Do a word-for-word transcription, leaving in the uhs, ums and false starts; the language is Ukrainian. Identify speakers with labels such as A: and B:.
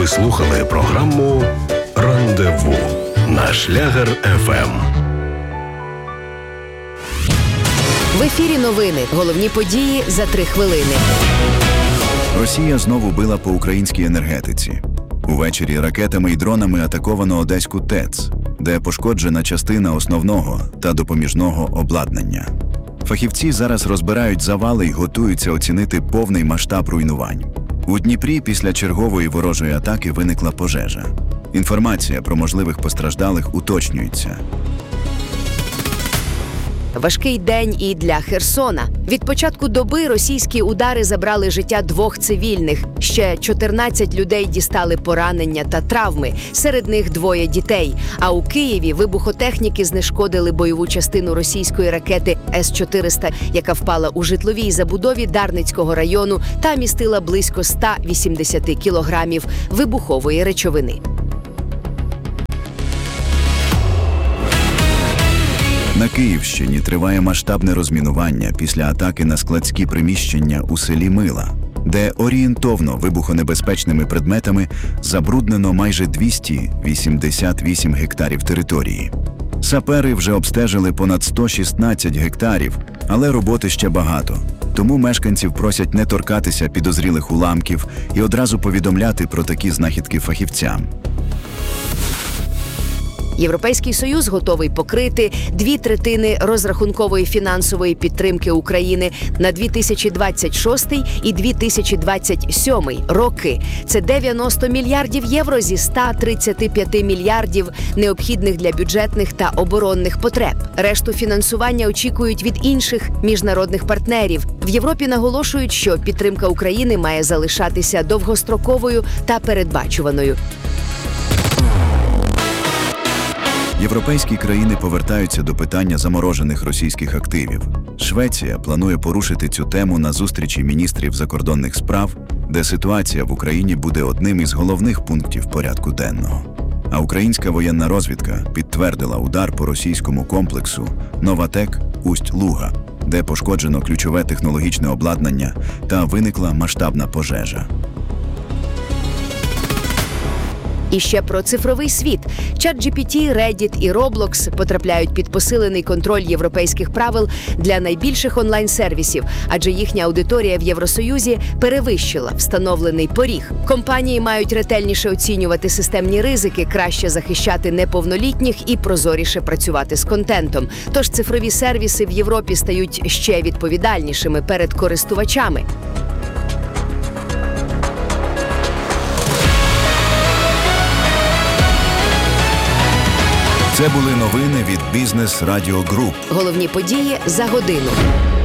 A: Ви слухали програму «Рандеву» на Шлягер еф ем.
B: В ефірі новини. Головні події за три хвилини.
C: Росія знову била по українській енергетиці. Увечері ракетами і дронами атаковано Одеську ТЕЦ, де пошкоджена частина основного та допоміжного обладнання. Фахівці зараз розбирають завали і готуються оцінити повний масштаб руйнувань. У Дніпрі після чергової ворожої атаки виникла пожежа. Інформація про можливих постраждалих уточнюється.
B: Важкий день і для Херсона. Від початку доби російські удари забрали життя двох цивільних. Ще чотирнадцять людей дістали поранення та травми. Серед них двоє дітей. А у Києві вибухотехніки знешкодили бойову частину російської ракети С чотириста, яка впала у житловій забудові Дарницького району та містила близько сто вісімдесят кілограмів вибухової речовини.
C: На Київщині триває масштабне розмінування після атаки на складські приміщення у селі Мила, де орієнтовно вибухонебезпечними предметами забруднено майже двісті вісімдесят вісім гектарів території. Сапери вже обстежили понад сто шістнадцять гектарів, але роботи ще багато. Тому мешканців просять не торкатися підозрілих уламків і одразу повідомляти про такі знахідки фахівцям.
B: Європейський Союз готовий покрити дві третини розрахункової фінансової підтримки України на дві тисячі двадцять шостий і дві тисячі двадцять сьомий роки. Це дев'яносто мільярдів євро зі sto тридцять п'ять мільярдів, необхідних для бюджетних та оборонних потреб. Решту фінансування очікують від інших міжнародних партнерів. В Європі наголошують, що підтримка України має залишатися довгостроковою та передбачуваною.
C: Європейські країни повертаються до питання заморожених російських активів. Швеція планує порушити цю тему на зустрічі міністрів закордонних справ, де ситуація в Україні буде одним із головних пунктів порядку денного. А українська воєнна розвідка підтвердила удар по російському комплексу «Новатек» Усть-Луга, де пошкоджено ключове технологічне обладнання та виникла масштабна пожежа.
B: І ще про цифровий світ. ChatGPT, Reddit і Roblox потрапляють під посилений контроль європейських правил для найбільших онлайн-сервісів, адже їхня аудиторія в Євросоюзі перевищила встановлений поріг. Компанії мають ретельніше оцінювати системні ризики, краще захищати неповнолітніх і прозоріше працювати з контентом. Тож цифрові сервіси в Європі стають ще відповідальнішими перед користувачами.
C: Це були новини від Бізнес Радіо Груп.
B: Головні події за годину.